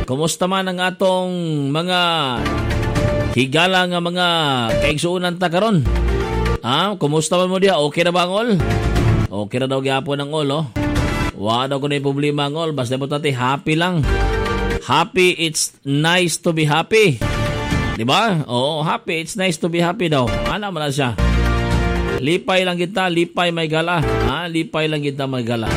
Kumusta man ang atong mga higala nga mga kaigsuunan ta karon? Kumusta man mo diha? Okay na ba ang all? Okay na daw gyapon ang all, oh. Wa daw ko na problema ang all. Basta mo tati, happy lang. Happy, it's nice to be happy. Diba? Oo, happy, it's nice to be happy daw. Ano man na siya? Lipay lang kita, lipay may gala. Lipay lang kita may gala.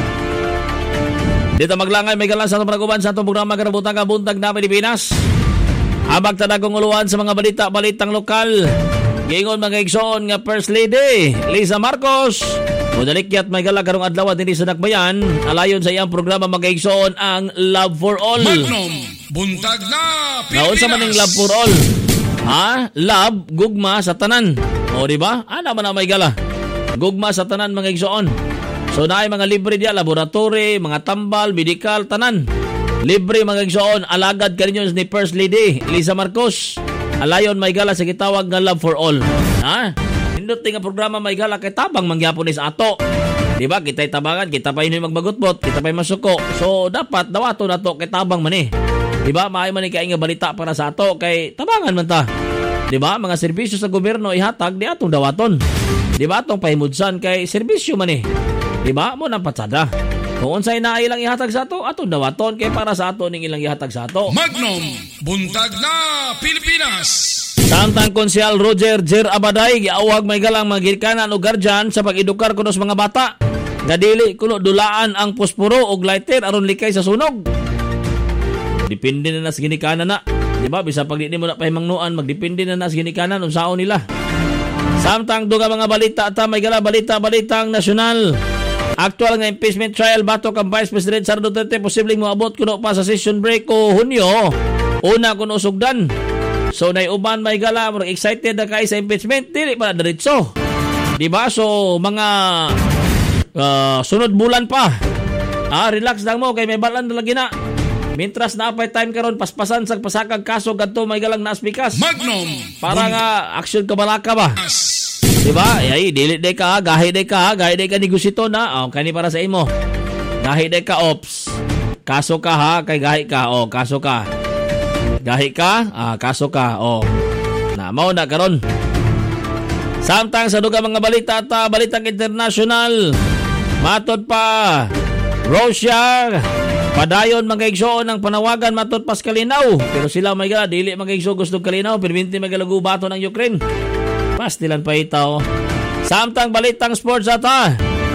Dito maglangay may gala sa itong panaguban sa itong programa Karabutan ka Buntag na Pilipinas. Habang tanagong uluan sa mga balitang lokal. Gingon mga igsoon nga First Lady Liza Marcos. Mudalikyat may gala karong adlaw dinhi sa Dakbayan. Alayon sa iyang programa mga igsoon ang Love for All. Magnum, buntag na Pilipinas. Naon sa maning Love for All? Love, gugma sa tanan. O diba? Ano man na may gala? Gugma sa tanan mga igsoon. So naay mga libre diya, laboratory, mga tambal, medical, tanan. Libre mga igsoon, alagad kaninyo ni First Lady Liza Marcos. Alayon may gala sa gitawag nga Love for All. Hindot nga programa may gala kay tabang mangyapon ni sa ato. Diba? Kita'y tabangan, kita pa yun magbagot-bot, kita pa'y masuko. So dapat dawato na to kay tabang man eh. Diba? Maay man kay nga balita para sa ato kay tabangan man ta. Diba? Mga serbisyo sa gobyerno ihatag di atong dawaton. Diba? Atong pahimudsan kay serbisyo man eh. Diba? Mo nang patsada. Kung unsay na ilang ihatag sa ato, atong dawaton kay para sa ato ning ilang ihatag sa ato. Magnum, buntag na Pilipinas. Samtang Konsyal Roger Jer Abaday giawag may galang magirkanan o guardian sa pag-edukar kuno sa mga bata. Nga dili kuno dulaan ang posporo og lighter aron likay sa sunog. Depende na sa ginikanan na. Diba? Bisa pag di mo na pahimangnuan, magdepende na sa ginikanan unsaon nila. Samtang duga mga balita ta may gala balitang nasyonal. Aktual nga impeachment trial batok ang Vice President Sara Duterte posibleng moabot kuno pa sa session break o Hunyo. Una kuno sugdan. So naiuban may gala, excited na kayo sa impeachment, dili pa diretso. Diba? So mga sunod bulan pa. Relax lang mo kay may balan na lagi na. Mintras na apay time karon paspasan sa pasakag kaso gadto may galang naaspikas. Magnum. Para nga action kabalaka ba? Diba? Ay, dili day ka, gahi day ka negosito na. Kani para sa imo. Gahi day ka, ops. Kaso ka ha, kay gahi ka. Kaso ka. Gahi ka, kaso ka. Mao na karon. Samtang sa duga mga balita at balitang international. Matod pa. Russia. Padayon mga igsoon ang panawagan matod pas kalinaw. Pero sila may gala, dili mga igso gusto kalinaw. Perminti magalagu bato ng Ukraine. Pastilan pa itaw. Samtang balitang sports ata.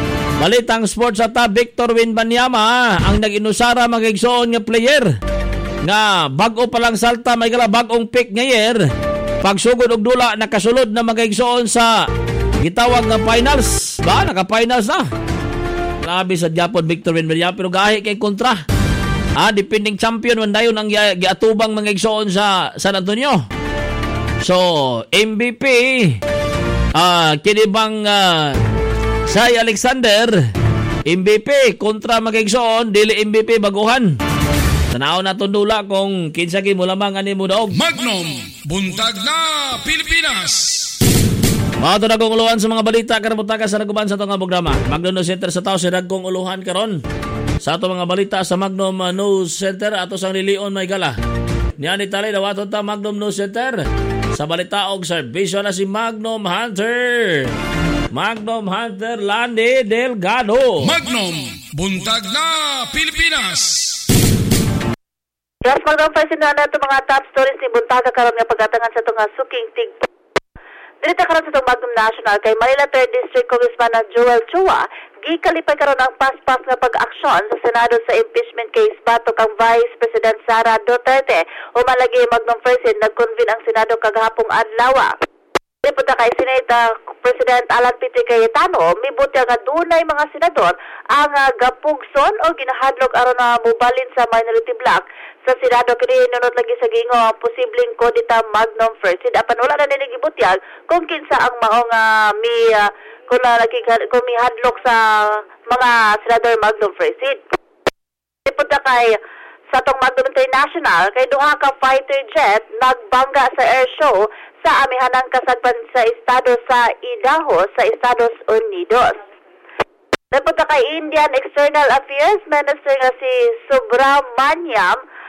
Victor Wembanyama ang nag-inusara mga igsoon nga player. Nga bago pa lang salta may gala bagong pick ngayer. Pagsugod og dula nakasulod na mga igsoon sa gitawag nga finals. Naka-finals na. Grabe sa Japon Victor Wembanyama pero gahi kay kontra. Defending champion man dayon ang giatubang mga igsoon sa San Antonio. So, MVP kinibang Shai Alexander MVP kontra mga igsoon dili MVP baguhan. Tanaw na tundula kung kinsa gi mo lamang ani mo daog. Magnum, buntag na Pilipinas. Mato na kong uluhan sa mga balita karabutaka sa naguban sa itong programa. Magnum News Center sa tao sa dagkong uluhan karon. Sa itong mga balita sa Magnum News Center ato sang lilion may gala. Niyan italay dawaton ta Magnum News Center. Sa balita og serbisyo na si Magnum Hunter Landy Delgado. Magnum, buntag na Pilipinas. Yes, Magnum First na ito mga top stories ni Buntaga karon nga pagatangan sa itong suking tigpo. Dito karon sa itong Magnum National kay Manila 3rd District Congressman na Joel Chua, gikalipay karon ang paspas nga pag-aksyon sa Senado sa impeachment case batok ang Vice President Sara Duterte. Umalagi Magnum First nag-convene ang Senado kagahapong adlaw. Deputa kay Senate President Alan Peter Cayetano, mibuti nga dunay mga senador ang gapugson o ginahadlok aron na mubalin sa minority block sa Senado kini nunot lagi sa gingo ang posibleng kodita Magnum First. Apan wala na nila gibutyag kung kinsa ang maong kung mihadlok sa mga senador Magnum First. Deputa kay sa tong Magnum International kay duha ka fighter jet nagbangga sa air show sa amihanang kasagpan sa estado sa Idaho sa Estados Unidos. Napunta kay Indian External Affairs Minister nga si Subramanyam